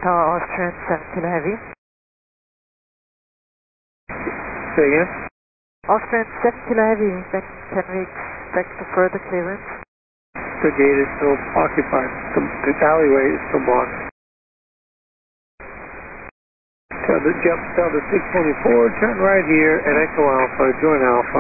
Tower Austrian 7 Kilo Heavy. Say again? Austrian 7 Kilo Heavy, then can we expect a further clearance? The gate is still occupied. The alleyway is still blocked. Tell the 624, turn right here at Echo Alpha, join Alpha.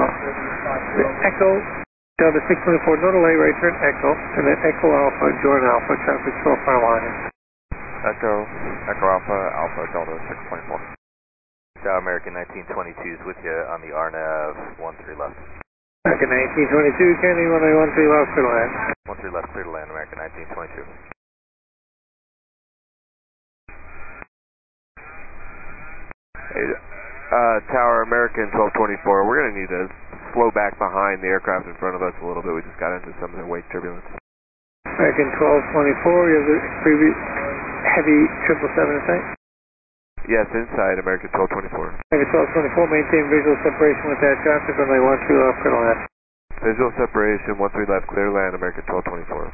Tell the 624, no delay, right turn Echo, and then Echo Alpha, join Alpha, traffic 12 mile line. Echo Alpha, Alpha Delta 624. Dow American 1922 is with you on the RNAV 13 left. American 1922, Kennedy 1813 left, clear to land. 13 left, clear to land, American 1922. Hey, Tower American 1224, we're going to need to slow back behind the aircraft in front of us a little bit. We just got into some of the wake turbulence. American 1224, you have the previous heavy 777 in sight? Yes, inside American 1224. American 1224, maintain visual separation with that traffic, runway 13 left, clear to land. Visual separation, 13 left, clear to land, American 1224.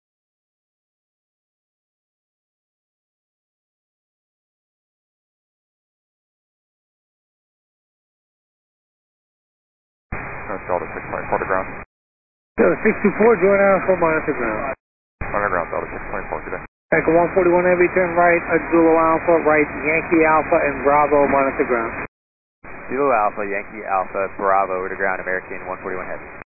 Delta 624 to ground. Delta 624, join Alpha, monitor ground. Monitor ground, Delta 624 today. Echo 141 Heavy, turn right at Zulu Alpha, right Yankee Alpha and Bravo, monitor ground. Zulu Alpha, Yankee Alpha, Bravo, to ground, American 141 Heavy.